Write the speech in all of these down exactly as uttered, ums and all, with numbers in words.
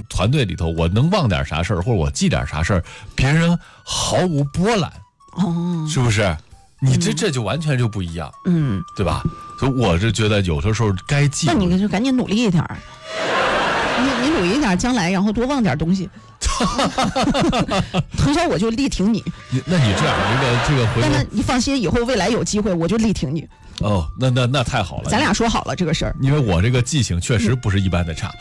团队里头，我能忘点啥事儿，或者我记点啥事儿，别人毫无波澜， 哦， 是不是？你这这就完全就不一样， 嗯， 对吧？所以我是觉得有的时候该记， 那你就赶紧努力一点儿。你你努力一点，将来然后多忘点东西。从小我就力挺你。 你那你这样一个这个回头， 那你放心，以后未来有机会我就力挺你。 哦，那那那太好了， 咱俩说好了这个事儿。 因为我这个记性确实不是一般的差。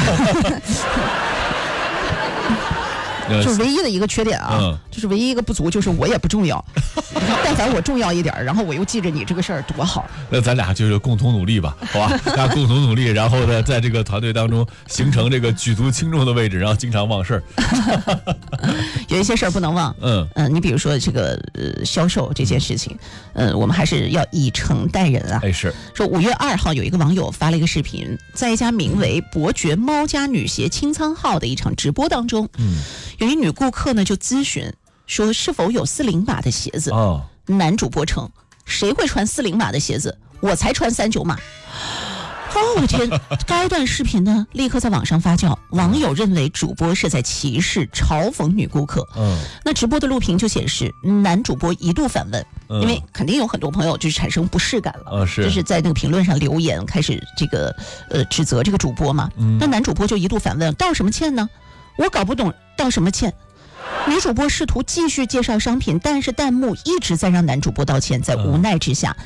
就是唯一的一个缺点啊， 嗯、 就是唯一一个不足，就是我也不重要。但凡我重要一点，然后我又记着你这个事儿，多好。 那咱俩就是共同努力吧，好吧？大家共同努力，然后呢，在这个团队当中形成这个举足轻重的位置，然后经常忘事儿。 有一些事儿不能忘，嗯嗯、呃，你比如说这个呃销售这件事情，嗯、呃，我们还是要以诚待人啊。 哎，是说五月二号有一个网友发了一个视频，在一家名为伯爵猫家女鞋清仓号的一场直播当中，嗯。有一女顾客呢就咨询说是否有四零码的鞋子，哦，男主播称谁会穿四零码的鞋子，我才穿三九码。哦，我天！该段视频呢立刻在网上发酵，网友认为主播是在歧视、嘲讽女顾客。嗯，那直播的录屏就显示，男主播一度反问，嗯、因为肯定有很多朋友就是产生不适感了，哦、是就是在那个评论上留言，开始这个呃指责这个主播嘛。嗯、那男主播就一度反问，道什么歉呢？我搞不懂道什么歉。女主播试图继续介绍商品，但是弹幕一直在让男主播道歉，在无奈之下，